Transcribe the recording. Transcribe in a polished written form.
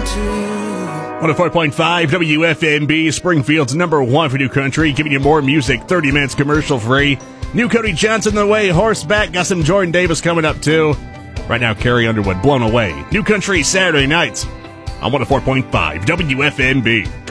104.5 WFMB, Springfield's number one for new country, giving you more music, 30 minutes commercial free. New Cody Johnson the way, horseback, got some Jordan Davis coming up too. Right now, Carrie Underwood, Blown Away. New country Saturday nights on 104.5 WFMB.